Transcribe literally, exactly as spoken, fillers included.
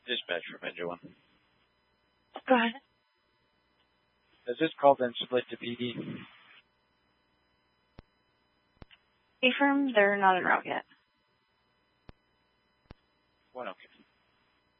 Dispatch from Engine one. Go ahead. Has this call been split to P D? Affirm, they're not en route yet. One, okay.